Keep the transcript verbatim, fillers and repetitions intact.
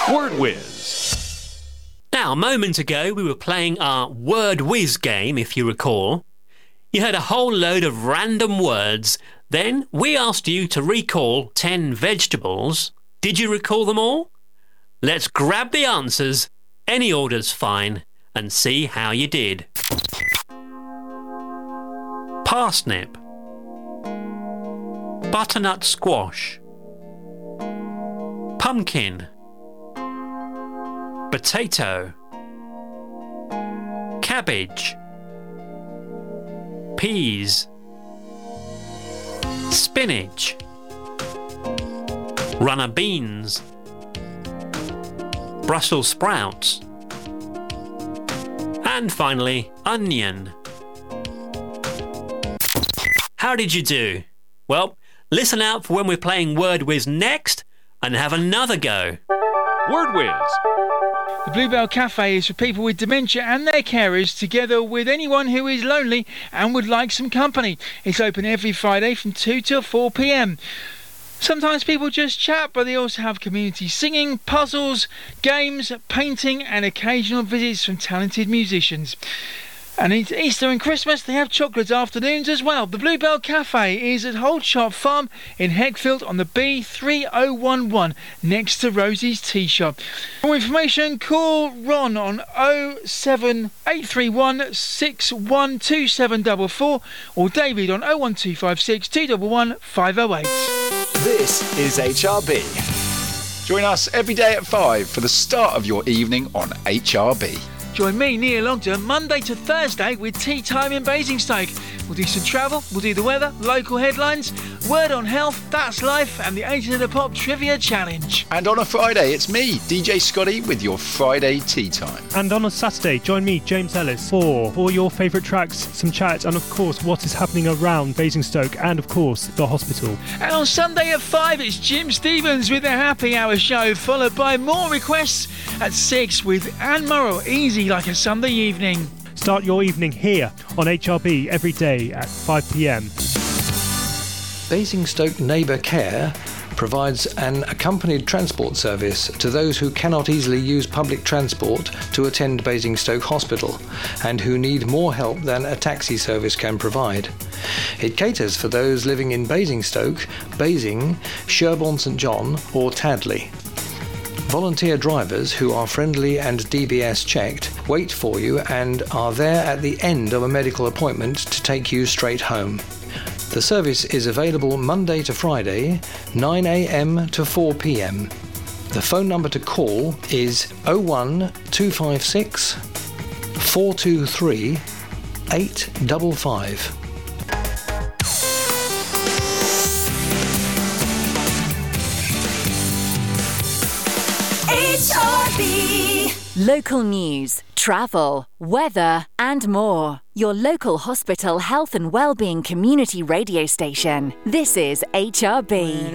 Word Whiz. Now, a moment ago, we were playing our Word Whiz game, if you recall. You heard a whole load of random words. Then we asked you to recall ten vegetables. Did you recall them all? Let's grab the answers, any order's fine, and see how you did. Parsnip, butternut squash, pumpkin, potato, cabbage, peas, spinach, runner beans, Brussels sprouts, and finally, onion. How did you do? Well, listen out for when we're playing Word Whiz next and have another go. Word Whiz. The Bluebell Cafe is for people with dementia and their carers, together with anyone who is lonely and would like some company. It's open every Friday from two till four p m. Sometimes people just chat, but they also have community singing, puzzles, games, painting and occasional visits from talented musicians. And it's Easter and Christmas, they have chocolate afternoons as well. The Bluebell Cafe is at Holdshop Farm in Heckfield on the B three oh one one, next to Rosie's Tea Shop. For more information, call Ron on oh seven eight three one six one two seven four four or David on oh one two five six two one one five oh eight. This is H R B. Join us every day at five for the start of your evening on H R B. Join me, Neil Longton, Monday to Thursday with Tea Time in Basingstoke. We'll do some travel, we'll do the weather, local headlines, word on health, that's life, and the eight of the Pop Trivia Challenge. And on a Friday, it's me, D J Scotty, with your Friday Tea Time. And on a Saturday, join me, James Ellis, for all your favourite tracks, some chat, and of course, what is happening around Basingstoke, and of course, the hospital. And on Sunday at five, it's Jim Stevens with the Happy Hour show, followed by more requests at six with Anne Murrow, Easy Like a Sunday Evening. Start your evening here on H R B every day at five p m. Basingstoke Neighbour Care provides an accompanied transport service to those who cannot easily use public transport to attend Basingstoke Hospital and who need more help than a taxi service can provide. It caters for those living in Basingstoke, Basing, Sherborne St John or Tadley. Volunteer drivers who are friendly and D B S checked wait for you and are there at the end of a medical appointment to take you straight home. The service is available Monday to Friday, nine a m to four p m. The phone number to call is oh one two five six four two three eight five five. H R B. Local news, travel, weather and more. Your local hospital health and wellbeing community radio station. This is H R B.